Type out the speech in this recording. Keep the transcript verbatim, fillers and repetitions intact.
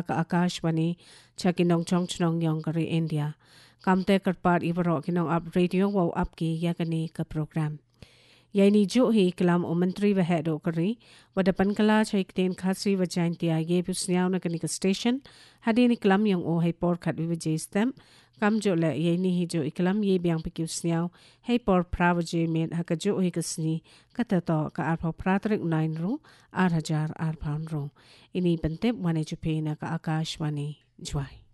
ka Akashwani chakinong chong chnong yong kari India. Kamte karpar ibaro kinong up radio wow up ki yakani ka program. Yaini jo hi kalam o menteri wahedo kari wadapan kala chaikten khasri wajaintia ye pusniaw na kanika station hadi ni kalam yung o hay por khat wiwajay stem kam jo le yaini hi jo ikalam ye biang pikipsniaw hay por pravaje men haka jo hi kasni katato ka arpaw pratrik nine ro ar hajar ar pound ro ini bentep wane jupe na ka Akashwani jwai.